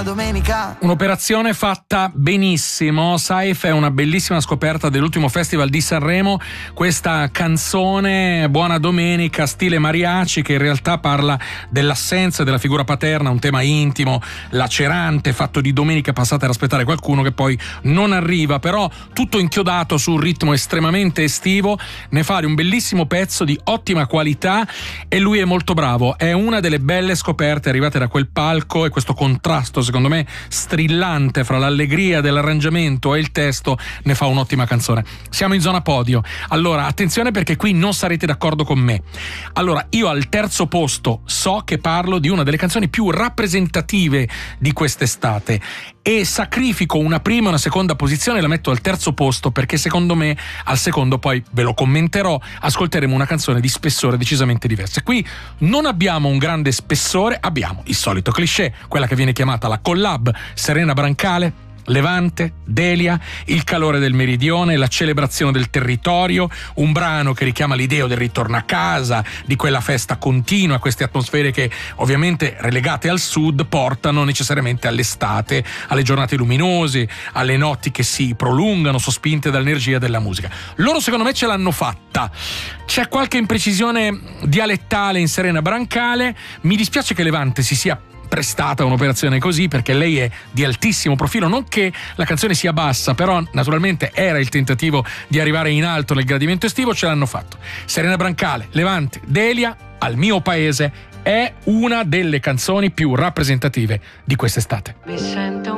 domenica. Un'operazione fatta benissimo. Saif è una bellissima scoperta dell'ultimo festival di Sanremo, questa canzone Buona Domenica stile mariachi, che in realtà parla dell'assenza della figura paterna, un tema intimo, lacerante, fatto di domenica passate ad aspettare qualcuno che poi non arriva, però tutto inchiodato su un ritmo estremamente estivo. Ne fa un bellissimo pezzo di ottima qualità e lui è molto bravo. È una delle belle scoperte arrivate da quel palco, e questo contrasto secondo me strillante fra l'allegria dell'arrangiamento e il testo ne fa un'ottima canzone. Siamo in zona podio. Allora attenzione, perché qui non sarete d'accordo con me. Allora, io al terzo posto so che parlo di una delle canzoni più rappresentative di quest'estate e sacrifico una prima e una seconda posizione e la metto al terzo posto, perché secondo me al secondo, poi ve lo commenterò, ascolteremo una canzone di spessore decisamente diverso. Qui non abbiamo un grande spessore, abbiamo il solito cliché, quella che viene chiamata la collab Serena Brancale, Levante, Delia, il calore del meridione, la celebrazione del territorio, un brano che richiama l'idea del ritorno a casa, di quella festa continua, queste atmosfere che ovviamente relegate al sud portano necessariamente all'estate, alle giornate luminose, alle notti che si prolungano sospinte dall'energia della musica. Loro secondo me ce l'hanno fatta. C'è qualche imprecisione dialettale in Serena Brancale, mi dispiace che Levante si sia prestata a un'operazione così, perché lei è di altissimo profilo, non che la canzone sia bassa, però naturalmente era il tentativo di arrivare in alto nel gradimento estivo, ce l'hanno fatto. Serena Brancale, Levante, Delia, Al mio paese è una delle canzoni più rappresentative di quest'estate. Mi sento